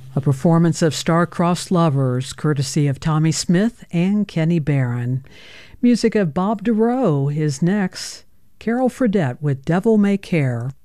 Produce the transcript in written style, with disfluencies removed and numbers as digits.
A performance of Star-Crossed Lovers, courtesy of Tommy Smith and Kenny Barron. Music of Bob DeRoe is next. Carol Fredette with Devil May Care.